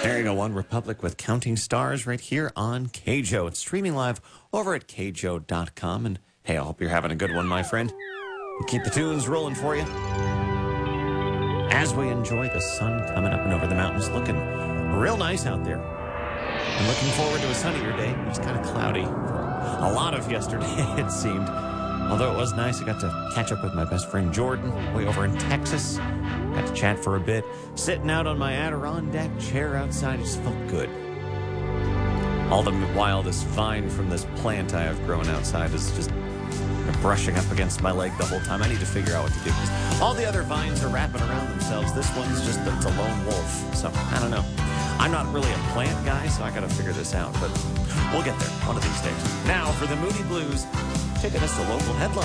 There you go, One Republic with Counting Stars right here on KJO. It's streaming live over at kjo.com. And hey, I hope you're having a good one, my friend. We'll keep the tunes rolling for you as we enjoy the sun coming up and over the mountains. Looking real nice out there. I'm looking forward to a sunnier day. It was kind of cloudy for a lot of yesterday, it seemed. Although it was nice, I got to catch up with my best friend Jordan way over in Texas. Got to chat for a bit. Sitting out on my Adirondack chair outside, it just felt good. All the while, this vine from this plant I have grown outside is just brushing up against my leg the whole time. I need to figure out what to do because all the other vines are wrapping around themselves. This one's just it's a lone wolf. So I don't know. I'm not really a plant guy, so I got to figure this out. But we'll get there one of these days. Now for the Moody Blues, taking us to local headlines.